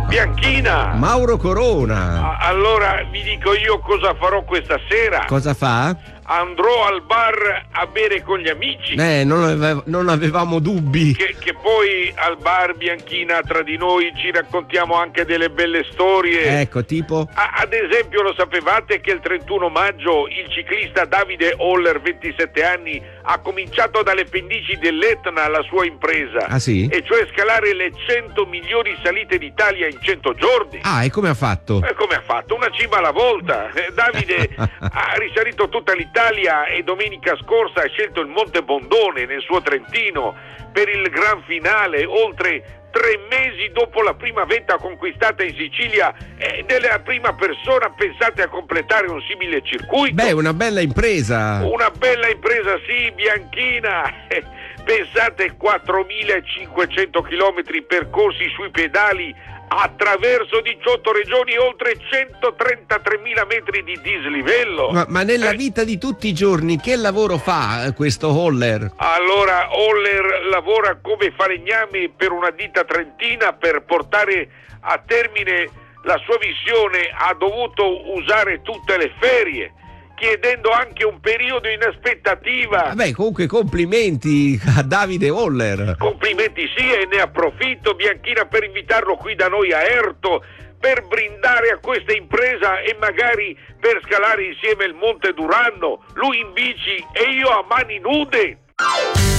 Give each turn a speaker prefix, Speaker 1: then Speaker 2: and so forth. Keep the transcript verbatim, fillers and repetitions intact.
Speaker 1: Bianchina.
Speaker 2: Mauro Corona.
Speaker 1: A- allora vi dico io cosa farò questa sera.
Speaker 2: Cosa fa?
Speaker 1: Andrò al bar a bere con gli amici.
Speaker 2: Eh, non, ave- non avevamo dubbi.
Speaker 1: Che, che poi al bar, Bianchina, tra di noi ci raccontiamo anche delle belle storie.
Speaker 2: Ecco, tipo?
Speaker 1: A- ad esempio, lo sapevate che il trentuno maggio il ciclista Davide Oller, ventisette anni, ha cominciato dalle pendici dell'Etna la sua impresa.
Speaker 2: Ah, sì?
Speaker 1: E cioè scalare le cento migliori salite d'Italia in cento giorni.
Speaker 2: Ah, e come ha fatto?
Speaker 1: E come ha fatto? Una cima alla volta. Eh, Davide ha risalito tutta l'Italia e domenica scorsa ha scelto il Monte Bondone nel suo Trentino per il gran finale, oltre tre mesi dopo la prima vetta conquistata in Sicilia, ed è la prima persona, pensate, a completare un simile circuito.
Speaker 2: Beh, una bella impresa.
Speaker 1: Una bella impresa, sì, Bianchina. Pensate, quattromilacinquecento chilometri percorsi sui pedali attraverso diciotto regioni, oltre centotrentatremila metri di dislivello.
Speaker 2: Ma, ma nella
Speaker 1: Eh,
Speaker 2: vita di tutti i giorni che lavoro fa eh, questo Holler?
Speaker 1: Allora, Oller lavora come falegname per una ditta trentina per portare a termine la sua missione. Ha dovuto usare tutte le ferie, chiedendo anche un periodo in aspettativa.
Speaker 2: Vabbè, comunque complimenti a Davide Holler.
Speaker 1: Complimenti, sì, e ne approfitto, Bianchina, per invitarlo qui da noi a Erto per brindare a questa impresa e magari per scalare insieme il Monte Duranno, lui in bici e io a mani nude.